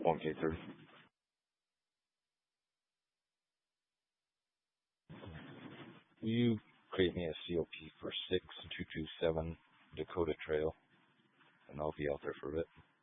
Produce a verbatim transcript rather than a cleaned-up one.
one K thirty. Will you create me a C O P for six two two seven Dakota Trail, and I'll be out there for a bit.